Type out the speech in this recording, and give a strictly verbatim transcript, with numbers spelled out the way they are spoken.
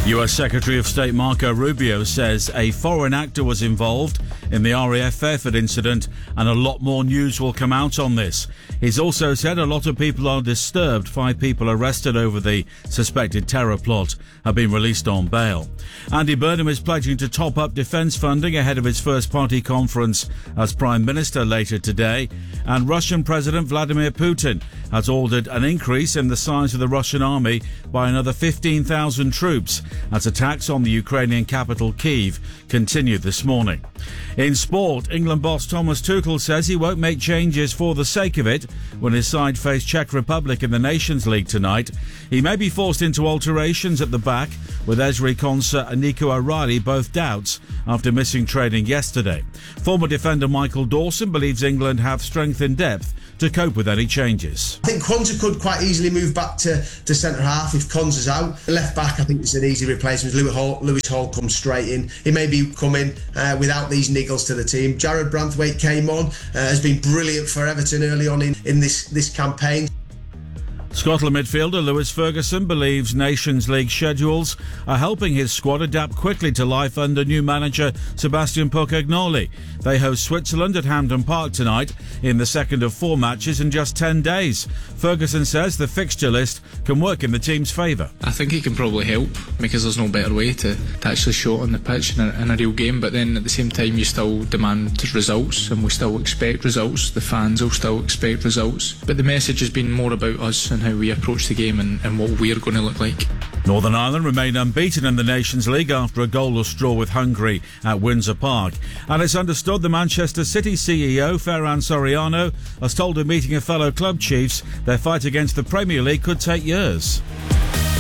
U S Secretary of State Marco Rubio says a foreign actor was involved in the R A F Fairford incident and a lot more news will come out on this. He's also said a lot of people are disturbed. Five people arrested over the suspected terror plot have been released on bail. Andy Burnham is pledging to top up defence funding ahead of his first party conference as Prime Minister later today. And Russian President Vladimir Putin has ordered an increase in the size of the Russian army by another fifteen thousand troops as attacks on the Ukrainian capital Kyiv continue this morning. In sport, England boss Thomas Tuchel says he won't make changes for the sake of it when his side face Czech Republic in the Nations League tonight. He may be forced into alterations at the back, with Ezri Konsa and Nico O'Reilly both doubts after missing training yesterday. Former defender Michael Dawson believes England have strength in depth to cope with any changes. I think Konsa could quite easily move back to, to centre half if Konsa's out. The left back, I think it's an easy replacement. Lewis Hall, Lewis Hall comes straight in. He may be coming uh, without these niggles to the team. Jared Branthwaite came on, uh, has been brilliant for Everton early on in, in this, this campaign. Scotland midfielder Lewis Ferguson believes Nations League schedules are helping his squad adapt quickly to life under new manager Sebastian Pochettino. They host Switzerland at Hampden Park tonight in the second of four matches in just ten days. Ferguson says the fixture list can work in the team's favour. I think he can probably help because there's no better way to, to actually show it on the pitch in a, in a real game, but then at the same time you still demand results and we still expect results. The fans will still expect results, but the message has been more about us and how we approach the game and, and what we're going to look like. Northern Ireland remain unbeaten in the Nations League after a goalless draw with Hungary at Windsor Park. And it's understood the Manchester City C E O, Ferran Soriano, has told a meeting of fellow club chiefs their fight against the Premier League could take years.